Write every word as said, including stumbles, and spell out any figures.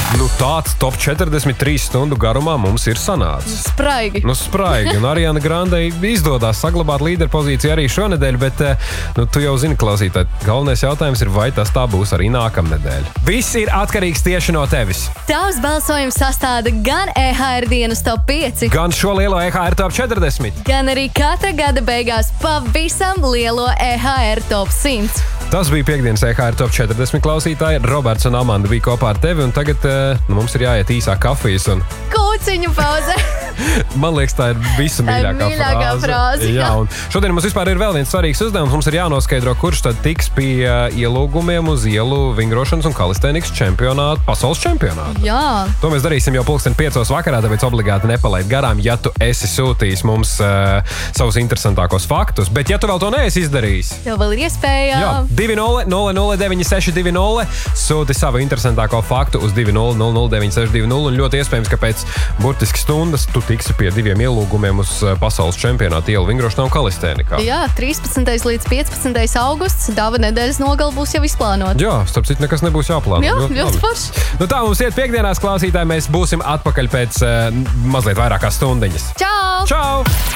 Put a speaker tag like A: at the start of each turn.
A: Nu, tāds top četrdesmit trīs stundu garumā mums ir sanācis.
B: Spraigi.
A: Nu, spraigi. Un Ariana Grande izdodās saglabāt līderpozīciju arī šonedēļ, bet, nu, tu jau zini, klausītāji, galvenais jautājums ir, vai tas tā būs arī nākamnedēļ. Viss ir atkarīgs tieši no tevis.
B: Tavs balsojums sastāda gan E H R dienas top pieci,
A: Gan šo lielo E H R top četrdesmit.
B: gan arī katra gada beigās pavisam lielo E H R top simt.
A: Tas bija piekdienas E H R top četrdesmit klausītāji. Roberts un Amanda bija kopā ar tevi, un tagad nu, mums ir jāiet īsā kafijas. Un...
B: Kūciņu pauze.
A: Man liekas, tā ir visu
B: Tā ir
A: mīļākā,
B: mīļākā frāze,
A: jā,
B: jā.
A: un šodien mums vispār ir vēl viens svarīgs uzdevums. Mums ir jānoskaidro, kurš tad tiks pie ielūgumiem uz ielu vingrošanas un kalistēnikas čempionātu, pasaules čempionātu.
B: Jā.
A: To mēs darīsim jau pulksten piecos vakarā, tāpēc obligāti nepalaid garām, ja tu esi sūtījis mums uh, savus interesantākos faktus. Bet ja tu vēl to neesi izdarījis,
B: Tev vēl ir iespēja.
A: jā, divi nulle nulle nulle deviņi seši divi nulle sūti savu interesantāko faktu uz divi nulle nulle nulle deviņi seši divi nulle un ļoti iespējams, ka pēc burtiski stundas tu tiksi pie diviem ielūgumiem uz uh, pasaules čempionātu ielu vingrošanā un kalistēnikā.
B: Jā, trīspadsmitais līdz piecpadsmitais augusts, dāva nedēļas nogala būs jau izplānota.
A: Jā, starp citu, nekas nebūs jāplāno.
B: Jā,
A: Ļoti
B: ļoti
A: labi.
B: forši.
A: Nu tā mums iet piekdienās, klausītāji, mēs būsim atpakaļ pēc uh, mazliet vairākās stundiņas.
B: Čau!
A: Čau!